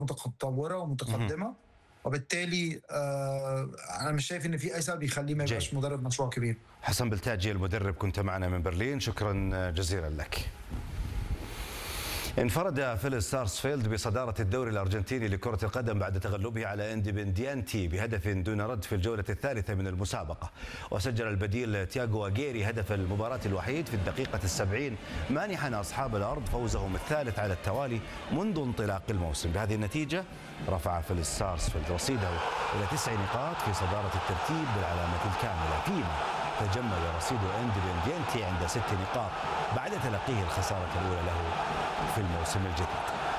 متطوره ومتقدمه، وبالتالي انا مش شايف ان في اي سبب يخليه ما يبقاش مدرب مشروع كبير. حسن بلتاجي المدرب كنت معنا من برلين، شكرا جزيلا لك. انفرد فيليس سارسفيلد بصدارة الدوري الأرجنتيني لكرة القدم بعد تغلبه على اندبنديانتي بهدف دون رد في الجولة الثالثة من المسابقة، وسجل البديل تياغو أغيري هدف المباراة الوحيد في الدقيقة 70 مانحا أصحاب الأرض فوزهم الثالث على التوالي منذ انطلاق الموسم. بهذه النتيجة رفع فيليس سارسفيلد رصيده إلى 9 نقاط في صدارة الترتيب بالعلامة الكاملة، فيما تجمد رصيد اندبنديانتي عند 6 نقاط بعد تلقيه الخسارة الأولى له في الموسم الجديد.